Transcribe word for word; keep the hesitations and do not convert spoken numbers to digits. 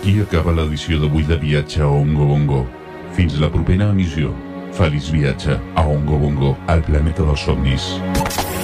Aquí acaba l'edició d'avui de Viatge a Ongo Bongo. Fins la propera emissió. Feliç viatge a Ongo Bongo, al planeta dels somnis.